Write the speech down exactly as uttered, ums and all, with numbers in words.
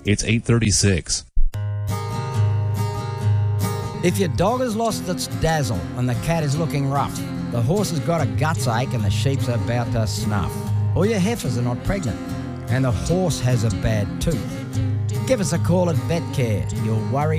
It's eight thirty-six. If your dog has lost its dazzle and the cat is looking rough, the horse has got a guts ache and the sheep's about to snuff, or your heifers are not pregnant and the horse has a bad tooth, give us a call at VetCare. You'll worry